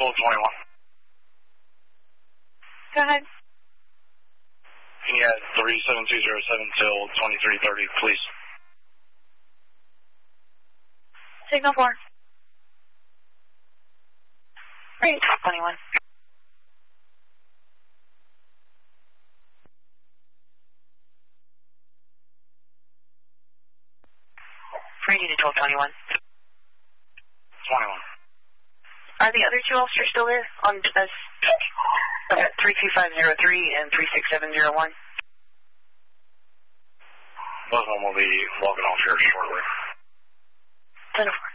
Full 21. Go ahead. Can you add 37207 till 2330, please? Signal 4. Great, 21. Ready to 1221. 21. Are the other two officers still there on 32503 and 36701? Both of them will be logging off here shortly. 10-4.